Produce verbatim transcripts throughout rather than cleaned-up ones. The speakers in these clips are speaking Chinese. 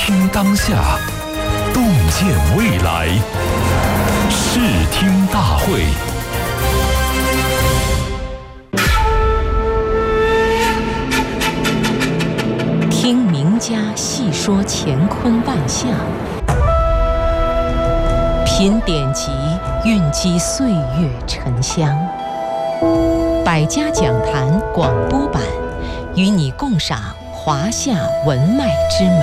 听当下，洞见未来。视听大会。 听名家细说乾坤万象，品典籍蕴积岁月沉香。百家讲坛广播版，与你共赏华夏文脉之美。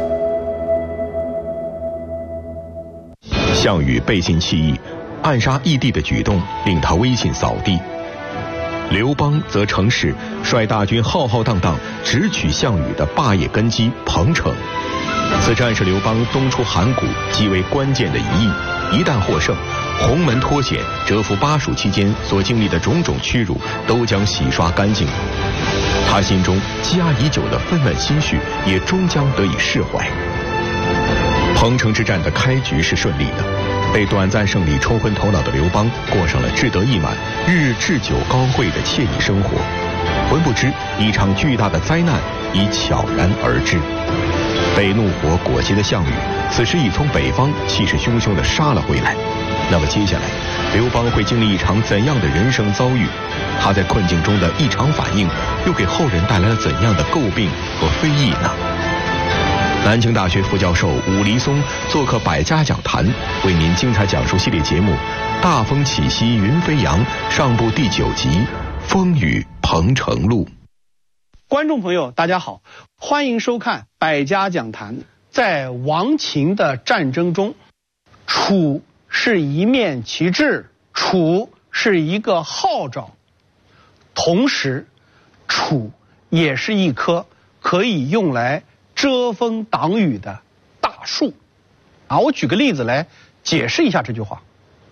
项羽背信弃义，暗杀义帝的举动令他威信扫地。刘邦则乘势率大军浩浩荡荡直取项羽的霸业根基彭城。此战是刘邦东出函谷极为关键的一役，一旦获胜，鸿门脱险、蛰伏巴蜀期间所经历的种种屈辱都将洗刷干净。他心中积压已久的愤懑心绪也终将得以释怀。彭城之战的开局是顺利的，被短暂胜利冲昏头脑的刘邦过上了志得意满、日日置酒高会的惬意生活，浑不知一场巨大的灾难已悄然而至。被怒火裹挟的项羽此时已从北方气势汹汹地杀了回来。那么接下来刘邦会经历一场怎样的人生遭遇？他在困境中的异常反应又给后人带来了怎样的诟病和非议呢？南京大学副教授武黎松做客百家讲坛，为您精彩讲述系列节目《大风起兮云飞扬》上部第九集《风雨彭城路》。 观众朋友大家好，欢迎收看百家讲坛。在亡秦的战争中，楚是一面旗帜，楚是一个号召，同时楚也是一棵可以用来遮风挡雨的大树啊！我举个例子来解释一下这句话。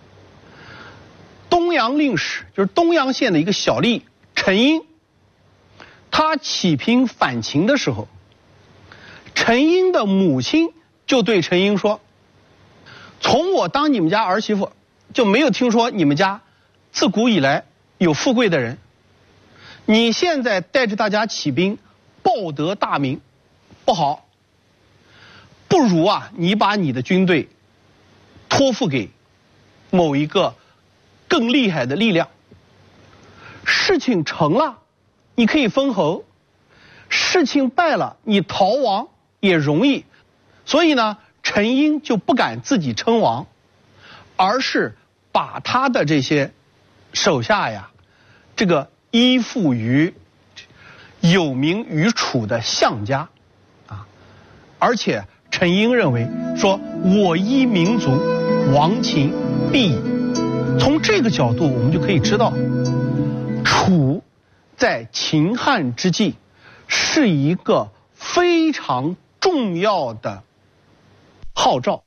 东阳令史就是东阳县的一个小吏陈婴，他起兵反秦的时候，陈婴的母亲就对陈婴说：从我当你们家儿媳妇，就没有听说你们家自古以来有富贵的人，你现在带着大家起兵，报得大名，不好，不如啊，你把你的军队托付给某一个更厉害的力量。事情成了，你可以封侯；事情败了，你逃亡也容易。所以呢，陈婴就不敢自己称王，而是把他的这些手下呀，这个依附于有名于楚的项家。而且陈婴认为说，我依民族，亡秦必矣。从这个角度我们就可以知道，楚在秦汉之际是一个非常重要的号召。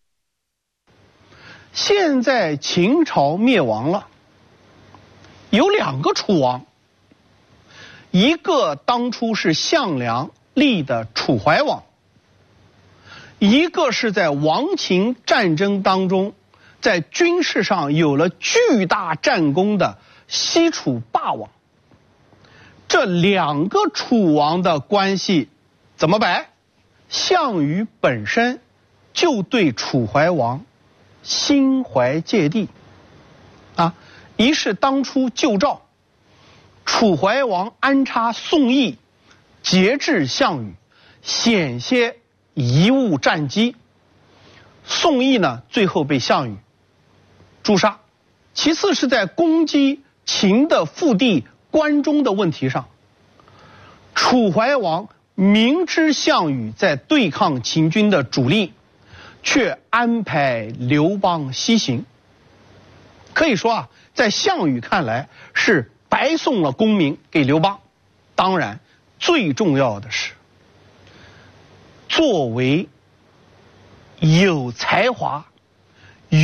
现在秦朝灭亡了，有两个楚王，一个当初是项梁立的楚怀王，一个是在亡秦战争当中在军事上有了巨大战功的西楚霸王。这两个楚王的关系怎么摆？项羽本身就对楚怀王心怀芥蒂啊，一是当初救赵，楚怀王安插宋义节制项羽，险些贻误战机，宋义呢最后被项羽诛杀。其次是在攻击秦的腹地关中的问题上，楚怀王明知项羽在对抗秦军的主力，却安排刘邦西行。可以说啊，在项羽看来是白送了功名给刘邦。当然最重要的是，作为有才华